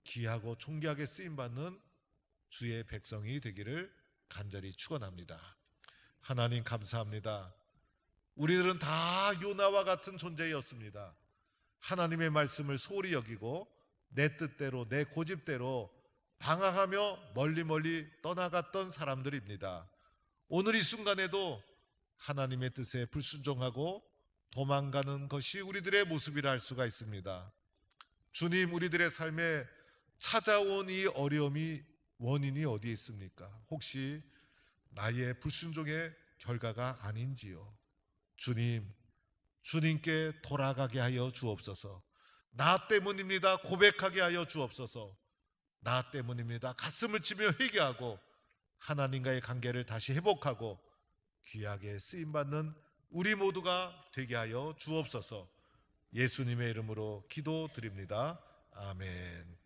귀하고 존귀하게 쓰임받는 주의 백성이 되기를 간절히 축원합니다. 하나님 감사합니다. 우리들은 다 요나와 같은 존재였습니다. 하나님의 말씀을 소홀히 여기고 내 뜻대로 내 고집대로 방황하며 멀리 떠나갔던 사람들입니다. 오늘 이 순간에도 하나님의 뜻에 불순종하고 도망가는 것이 우리들의 모습이라 할 수가 있습니다. 주님, 우리들의 삶에 찾아온 이 어려움이 원인이 어디에 있습니까? 혹시 나의 불순종의 결과가 아닌지요? 주님, 주님께 돌아가게 하여 주옵소서. 나 때문입니다 고백하게 하여 주옵소서. 나 때문입니다 가슴을 치며 회개하고 하나님과의 관계를 다시 회복하고 귀하게 쓰임받는 우리 모두가 되게 하여 주옵소서. 예수님의 이름으로 기도드립니다. 아멘.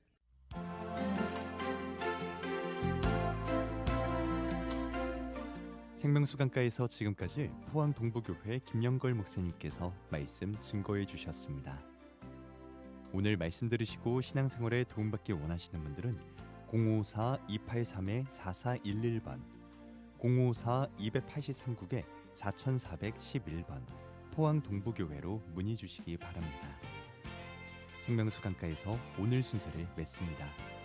생명수강가에서 지금까지 포항 동부교회 김영걸 목사님께서 말씀 증거해 주셨습니다. 오늘 말씀 들으시고 신앙생활에 도움받기 원하시는 분들은 054-283-4411번, 054-283-4411번 포항 동부교회로 문의 주시기 바랍니다. 생명수강가에서 오늘 순서를 맺습니다.